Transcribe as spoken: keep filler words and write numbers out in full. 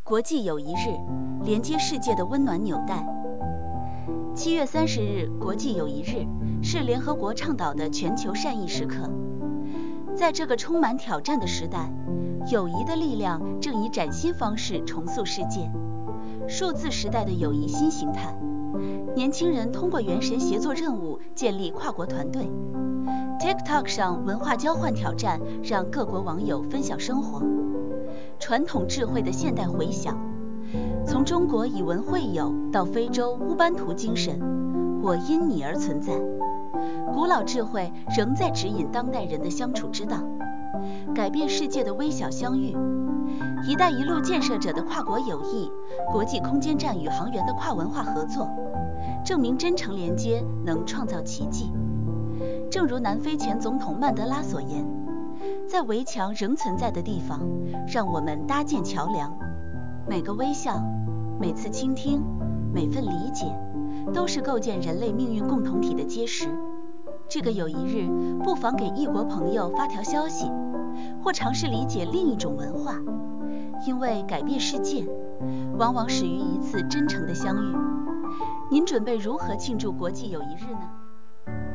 国际友谊日，连接世界的温暖纽带。七月三十日，国际友谊日是联合国倡导的全球善意时刻。在这个充满挑战的时代，友谊的力量正以崭新方式重塑世界。数字时代的友谊新形态，年轻人通过原神协作任务建立跨国团队。TikTok 上文化交换挑战让各国网友分享生活。传统智慧的现代回响，从中国以文会友到非洲乌班图精神，我因你而存在。古老智慧仍在指引当代人的相处之道，改变世界的微小相遇。一带一路建设者的跨国友谊，国际空间站宇航员的跨文化合作，证明真诚连接能创造奇迹。正如南非前总统曼德拉所言，在围墙仍存在的地方，让我们搭建桥梁。每个微笑，每次倾听，每份理解，都是构建人类命运共同体的基石。这个友谊日，不妨给异国朋友发条消息，或尝试理解另一种文化，因为改变世界，往往始于一次真诚的相遇。您准备如何庆祝国际友谊日呢？